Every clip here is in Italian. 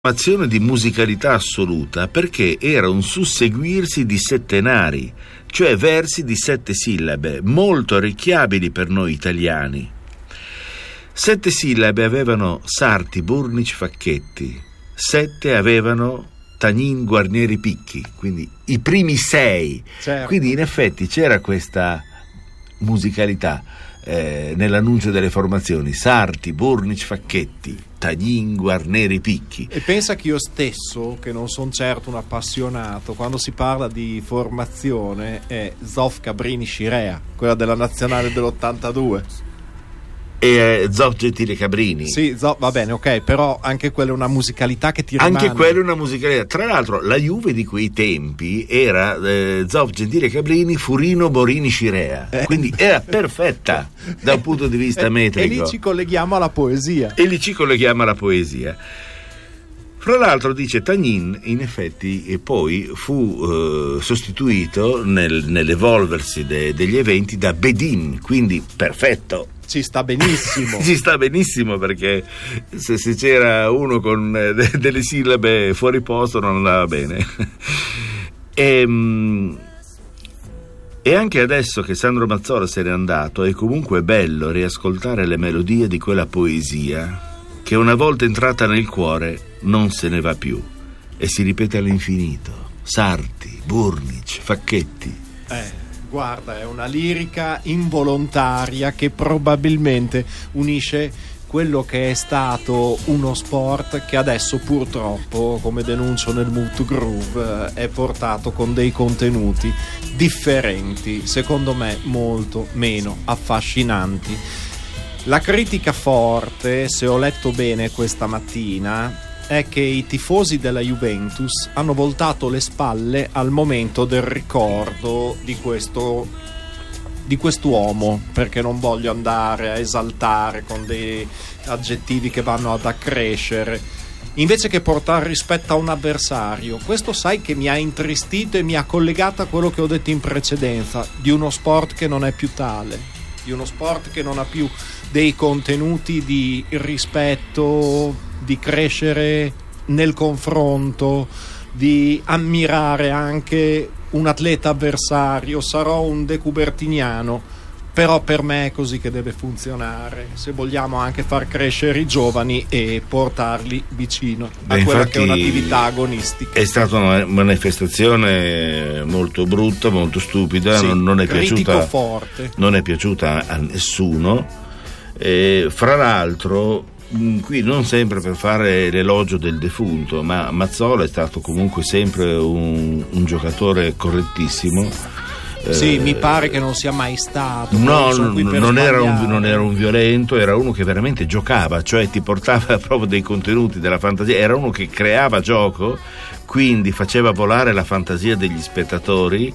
Azione di musicalità assoluta perché era un susseguirsi di settenari, cioè versi di 7 sillabe, molto arricchiabili per noi italiani. 7 sillabe avevano Sarti, Burnic, Facchetti, 7 avevano Tagnin, Guarnieri, Picchi, quindi i primi 6. Certo. Quindi in effetti c'era questa musicalità nell'annuncio delle formazioni: Sarti, Burnic, Facchetti, Tagnin, Guarnieri, Picchi. E pensa che io stesso, che non sono certo un appassionato, quando si parla di formazione è Zoff, Cabrini, Scirea, quella della nazionale dell'82. E Zoff, Gentile, Cabrini. Sì, Zoff, va bene, ok, però anche quella è una musicalità che ti rimane. Anche quella è una musicalità. Tra l'altro la Juve di quei tempi era Zoff, Gentile, Cabrini, Furino, Borini, Scirea. Quindi era perfetta da un punto di vista metrico. E lì ci colleghiamo alla poesia. Fra l'altro, dice Tagnin, in effetti poi fu sostituito nell'evolversi degli eventi da Bedin, quindi perfetto. Ci sta benissimo. Ci sta benissimo, perché se c'era uno con delle sillabe fuori posto non andava bene. E anche adesso che Sandro Mazzola se n'è andato, è comunque bello riascoltare le melodie di quella poesia che una volta entrata nel cuore non se ne va più e si ripete all'infinito. Sarti, Burnic, Facchetti. Guarda, è una lirica involontaria che probabilmente unisce quello che è stato uno sport che adesso purtroppo, come denuncio nel Mood Groove, è portato con dei contenuti differenti, secondo me molto meno affascinanti. La critica forte, se ho letto bene questa mattina, è che i tifosi della Juventus hanno voltato le spalle al momento del ricordo di quest'uomo, perché non voglio andare a esaltare con dei aggettivi che vanno ad accrescere, invece che portare rispetto a un avversario. Questo, sai, che mi ha intristito e mi ha collegato a quello che ho detto in precedenza, di uno sport che non è più tale, di uno sport che non ha più dei contenuti di rispetto, di crescere nel confronto, di ammirare anche un atleta avversario. Sarò un decubertiniano, però per me è così che deve funzionare, se vogliamo anche far crescere i giovani e portarli vicino a quella che è un'attività agonistica. È stata una manifestazione molto brutta, molto stupida, sì, non è piaciuta, forte. Non è piaciuta a nessuno. Fra l'altro, qui non sempre per fare l'elogio del defunto, ma Mazzola è stato comunque sempre un giocatore correttissimo. Sì, mi pare che non sia mai stato. Non era un violento, era uno che veramente giocava, cioè ti portava proprio dei contenuti della fantasia, era uno che creava gioco, quindi faceva volare la fantasia degli spettatori.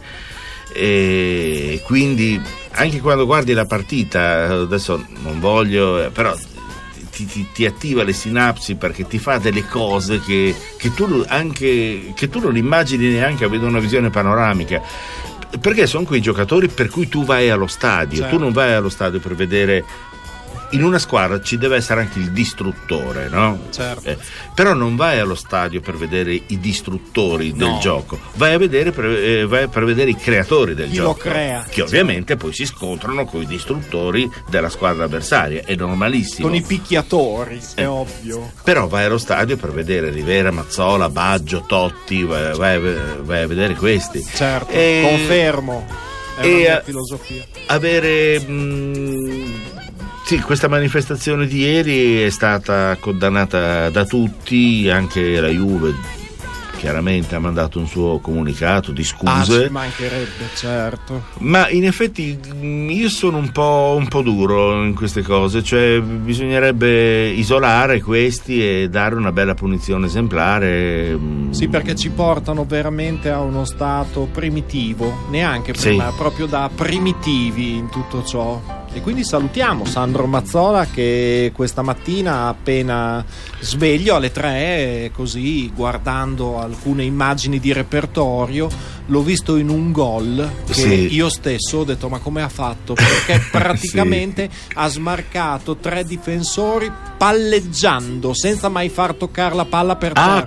E quindi anche quando guardi la partita, adesso non voglio, però ti attiva le sinapsi, perché ti fa delle cose che tu non immagini neanche avendo una visione panoramica, perché sono quei giocatori per cui tu vai allo stadio. Certo. Tu non vai allo stadio per vedere. In una squadra ci deve essere anche il distruttore, no? Certo. Però non vai allo stadio per vedere i distruttori del gioco, vai a vedere per vedere i creatori del Chi gioco. Lo crea. Che ovviamente poi si scontrano con i distruttori della squadra avversaria, è normalissimo. Con i picchiatori, è ovvio. Però vai allo stadio per vedere Rivera, Mazzola, Baggio, Totti, vai a vedere questi. Certo, confermo. È una mia filosofia. Sì, questa manifestazione di ieri è stata condannata da tutti, anche la Juve chiaramente ha mandato un suo comunicato di scuse. Ci mancherebbe, certo. Ma in effetti io sono un po' duro in queste cose, cioè bisognerebbe isolare questi e dare una bella punizione esemplare. Sì, perché ci portano veramente a uno stato primitivo, neanche prima, proprio da primitivi in tutto ciò. E quindi salutiamo Sandro Mazzola, che questa mattina appena sveglio alle 3, così guardando alcune immagini di repertorio, l'ho visto in un gol che io stesso ho detto ma come ha fatto, perché praticamente ha smarcato 3 difensori palleggiando senza mai far toccare la palla per terra.